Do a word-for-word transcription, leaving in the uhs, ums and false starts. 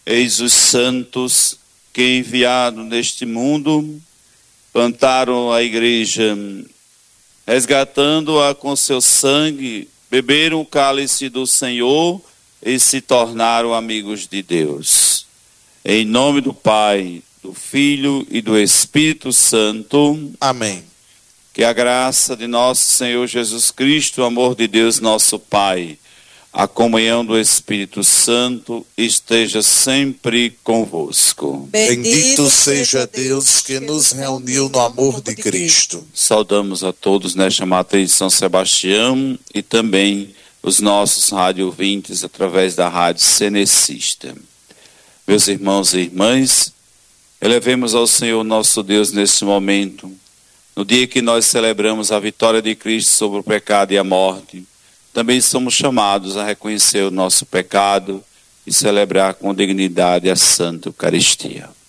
Eis os santos que, enviado neste mundo, plantaram a igreja, resgatando-a com seu sangue, beberam o cálice do Senhor e se tornaram amigos de Deus. Em nome do Pai, do Filho e do Espírito Santo. Amém. Que a graça de nosso Senhor Jesus Cristo, o amor de Deus nosso Pai, a comunhão do Espírito Santo esteja sempre convosco. Bendito seja Deus que nos reuniu no amor de Cristo. Saudamos a todos nesta matriz de São Sebastião e também os nossos rádio ouvintes através da Rádio Cenecista. Meus irmãos e irmãs, elevemos ao Senhor nosso Deus neste momento, no dia que nós celebramos a vitória de Cristo sobre o pecado e a morte. Também somos chamados a reconhecer o nosso pecado e celebrar com dignidade a Santa Eucaristia.